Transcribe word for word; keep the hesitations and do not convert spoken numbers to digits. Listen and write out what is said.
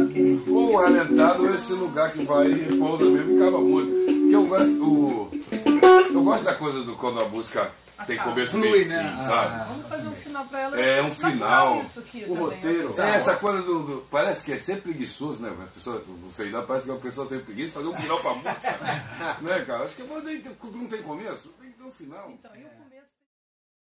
Ok. Ou o alentado ou esse lugar que vai e pousa mesmo e acaba a música. Porque eu gosto, o, eu gosto da coisa do quando a música tem começo, meio e fim, né? sabe? Ah. Vamos fazer um final pra ela. É, um Natural final. Isso aqui O também, roteiro. assim. É, essa coisa do, do- parece que é ser preguiçoso, né? A pessoa, o final parece que a pessoa tem preguiça de fazer um final pra música. Né, cara? Acho que não tem, não tem começo, tem que ter um final. Então, e o começo?